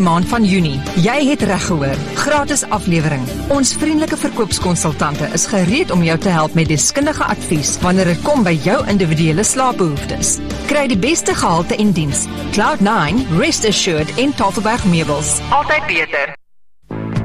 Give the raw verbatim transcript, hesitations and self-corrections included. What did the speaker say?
Maand van Junie. Jy het reg gehoor. Gratis aflewering. Ons vriendelike verkoopskonsultante is gereed om jou te help met deskundige advies wanneer dit kom by jou individuele slaapbehoeftes. Kry die beste gehalte en diens. Cloud nine, Rest Assured en Tafelberg Meubels. Altyd beter.